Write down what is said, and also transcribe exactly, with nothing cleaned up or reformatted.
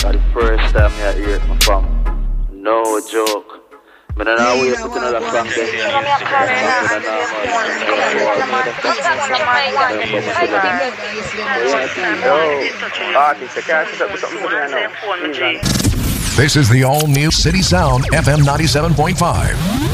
For the first time I hear it, my fam. No joke. But I know we put another song This is the all-new City Sound F M ninety-seven point five.